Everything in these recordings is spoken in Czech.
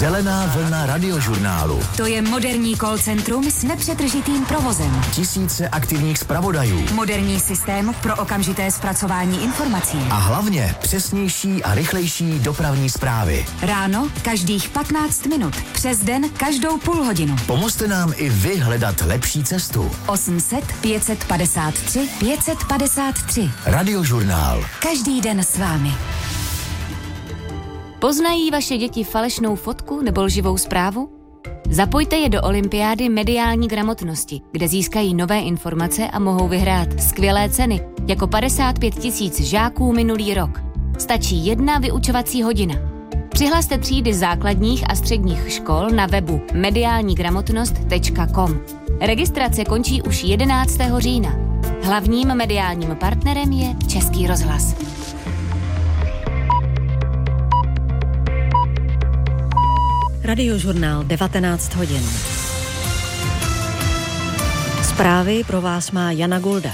Zelená vlna radiožurnálu. To je moderní call centrum s nepřetržitým provozem. Tisíce aktivních zpravodajů. Moderní systém pro okamžité zpracování informací. A hlavně přesnější a rychlejší dopravní zprávy. Ráno každých 15 minut. Přes den každou půl hodinu. Pomozte nám i vy hledat lepší cestu. 800 553 553. Radiožurnál. Každý den s vámi. Poznají vaše děti falešnou fotku nebo lživou zprávu? Zapojte je do olympiády mediální gramotnosti, kde získají nové informace a mohou vyhrát skvělé ceny, jako 55 000 žáků minulý rok. Stačí 1 vyučovací hodina. Přihlaste třídy základních a středních škol na webu mediálnigramotnost.com. Registrace končí už 11. října. Hlavním mediálním partnerem je Český rozhlas. Radiožurnál 19 hodin. Zprávy pro vás má Jana Gulda.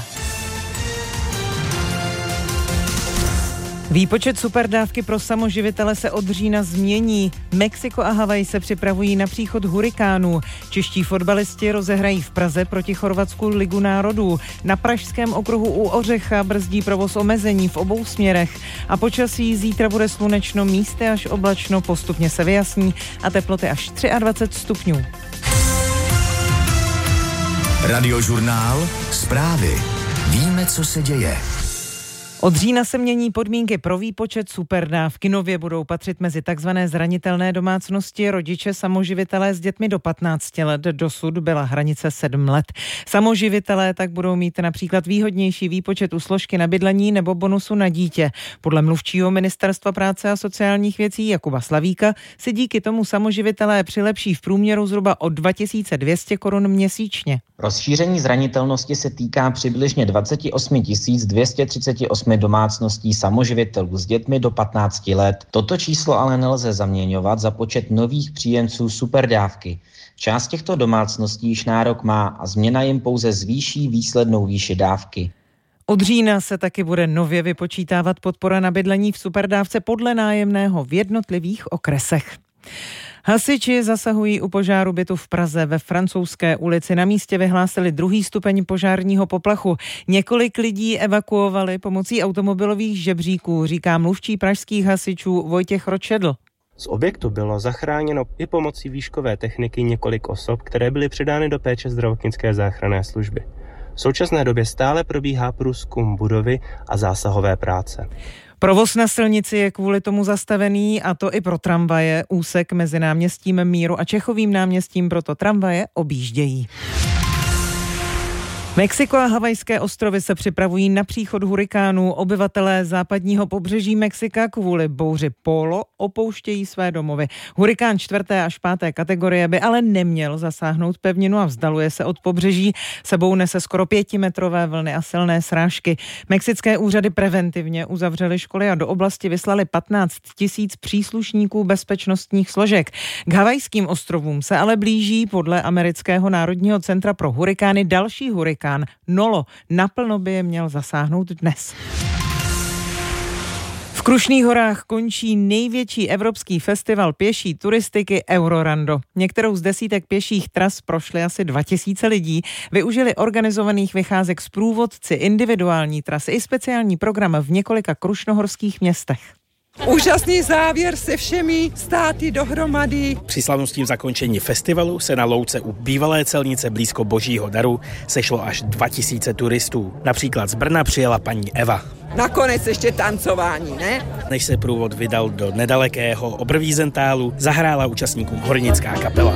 Výpočet superdávky pro samoživitele se od října změní. Mexiko a Havaj se připravují na příchod hurikánů. Čeští fotbalisti rozehrají v Praze proti Chorvatsku Ligu národů. Na pražském okruhu u Ořecha brzdí provoz omezení v obou směrech. A počasí zítra bude slunečno, místy až oblačno, postupně se vyjasní a teploty až 23 stupňů. Radiožurnál. Zprávy. Víme, co se děje. Od října se mění podmínky pro výpočet superdávky. Nově budou patřit mezi takzvané zranitelné domácnosti rodiče samoživitelé s dětmi do 15 let. Dosud byla hranice 7 let. Samoživitelé tak budou mít například výhodnější výpočet u složky na bydlení nebo bonusu na dítě. Podle mluvčího Ministerstva práce a sociálních věcí Jakuba Slavíka si díky tomu samoživitelé přilepší v průměru zhruba o 2200 korun měsíčně. Rozšíření zranitelnosti se týká přibližně 28 238 domácností samoživitelů s dětmi do 15 let. Toto číslo ale nelze zaměňovat za počet nových příjemců superdávky. Část těchto domácností již nárok má a změna jim pouze zvýší výslednou výši dávky. Od října se taky bude nově vypočítávat podpora na bydlení v superdávce podle nájemného v jednotlivých okresech. Hasiči zasahují u požáru bytu v Praze ve Francouzské ulici. Na místě vyhlásili 2. stupeň požárního poplachu. Několik lidí evakuovali pomocí automobilových žebříků, říká mluvčí pražských hasičů Vojtěch Ročedl. Z objektu bylo zachráněno i pomocí výškové techniky několik osob, které byly předány do péče zdravotnické záchranné služby. V současné době stále probíhá průzkum budovy a zásahové práce. Provoz na silnici je kvůli tomu zastavený, a to i pro tramvaje. Úsek mezi náměstím Míru a Čechovým náměstím proto tramvaje objíždějí. Mexiko a Havajské ostrovy se připravují na příchod hurikánů. Obyvatelé západního pobřeží Mexika kvůli bouři Polo opouštějí své domovy. Hurikán 4. až 5. kategorie by ale neměl zasáhnout pevninu a vzdaluje se od pobřeží. Sebou nese skoro 5metrové vlny a silné srážky. Mexické úřady preventivně uzavřely školy a do oblasti vyslali 15 000 příslušníků bezpečnostních složek. K Havajským ostrovům se ale blíží podle amerického národního centra pro hurikány další hurikán Nolo. Naplno by je měl zasáhnout dnes. V Krušných horách končí největší evropský festival pěší turistiky Eurorando. Některou z desítek pěších tras prošly asi 2000 lidí, využili organizovaných vycházek s průvodci, individuální trasy i speciální program v několika krušnohorských městech. Úžasný závěr se všemi státy dohromady. Při slavnostním zakončení festivalu se na louce u bývalé celnice blízko Božího daru sešlo až 2000 turistů. Například z Brna přijela paní Eva. Nakonec ještě tancování, ne? Než se průvod vydal do nedalekého Oberwiesentálu, zahrála účastníkům hornická kapela.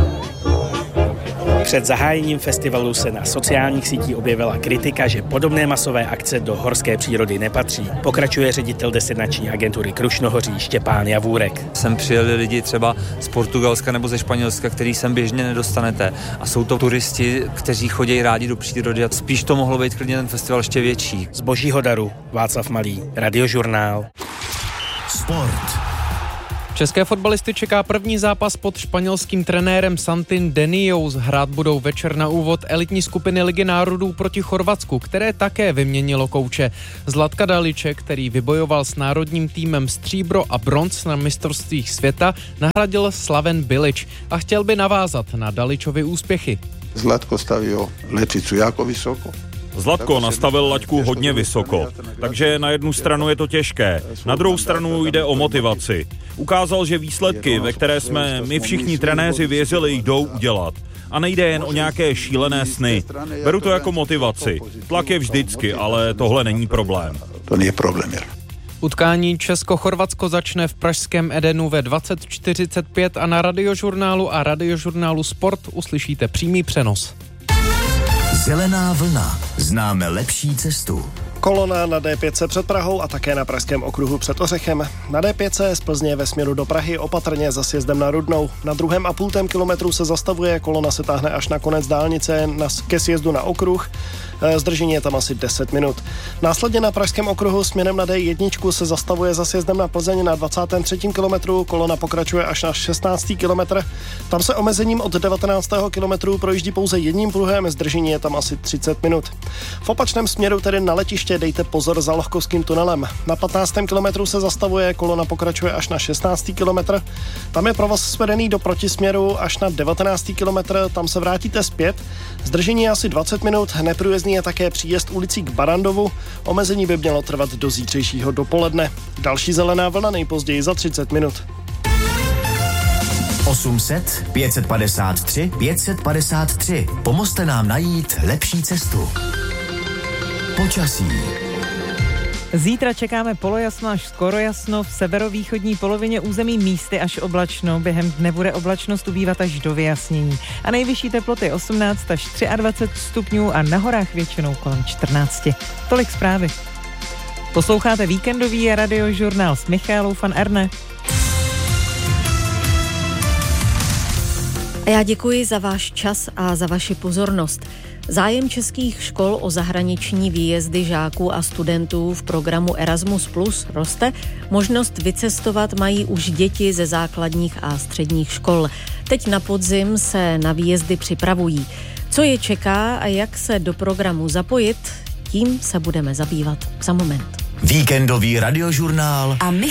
Před zahájením festivalu se na sociálních sítích objevila kritika, že podobné masové akce do horské přírody nepatří. Pokračuje ředitel destinační agentury Krušnohoří Štěpán Javůrek. Sem přijeli lidi třeba z Portugalska nebo ze Španělska, který sem běžně nedostanete. A jsou to turisti, kteří chodí rádi do přírody a spíš to mohlo být klidně ten festival ještě větší. Z Božího daru Václav Malý, Radiožurnál. Sport. České fotbalisty čeká první zápas pod španělským trenérem Santin Deniou. Hrát budou večer na úvod elitní skupiny Ligy národů proti Chorvatsku, které také vyměnilo kouče. Zlatka Daliče, který vybojoval s národním týmem stříbro a bronz na mistrovstvích světa, nahradil Slaven Bilic a chtěl by navázat na Daličovy úspěchy. Zlatko stavil lečicu jako vysoko. Zlatko nastavil laťku hodně vysoko, takže na jednu stranu je to těžké, na druhou stranu jde o motivaci. Ukázal, že výsledky, ve které jsme my všichni trenéři věřili, jdou udělat. A nejde jen o nějaké šílené sny. Beru to jako motivaci. Tlak je vždycky, ale tohle není problém. To není problém. Utkání Česko-Chorvatsko začne v pražském Edenu ve 20:45 a na Radiožurnálu a Radiožurnálu Sport uslyšíte přímý přenos. Zelená vlna. Známe lepší cestu. Kolona na D5 před Prahou a také na pražském okruhu před Ořechem. Na D5 z Plzně ve směru do Prahy opatrně za sjezdem na Rudnou. Na 2,5 kilometru se zastavuje, kolona se táhne až na konec dálnice ke sjezdu na okruh. Zdržení je tam asi 10 minut. Následně na pražském okruhu směrem na D1 se zastavuje za sjezdem na Plzeň na 23. kilometru. Kolona pokračuje až na 16. kilometr. Tam se omezením od 19. kilometru projíždí pouze jedním pruhem, zdržení je tam asi 30 minut. V opačném směru, tedy na letiště, dejte pozor za Lohkovským tunelem. Na 15. kilometru se zastavuje, kolona pokračuje až na 16. kilometr. Tam je provoz svedený do protisměru až na 19. kilometr, tam se vrátíte zpět. Zdržení je asi 20 minut, neprůjezdný je také příjezd ulicí k Barandovu. Omezení by mělo trvat do zítřejšího dopoledne. Další zelená vlna nejpozději za 30 minut. 800 553 553. Pomozte nám najít lepší cestu. Počasí. Zítra čekáme polojasno až skoro jasno, v severovýchodní polovině území místy až oblačno, během dne bude oblačnost ubývat až do vyjasnění. A nejvyšší teploty 18 až 23 stupňů a na horách většinou kolem 14. Tolik zprávy. Posloucháte víkendový radiožurnál s Michálou van Erne. A já děkuji za váš čas a za vaši pozornost. Zájem českých škol o zahraniční výjezdy žáků a studentů v programu Erasmus Plus roste. Možnost vycestovat mají už děti ze základních a středních škol. Teď na podzim se na výjezdy připravují. Co je čeká a jak se do programu zapojit, tím se budeme zabývat za moment. Víkendový radiožurnál a Michal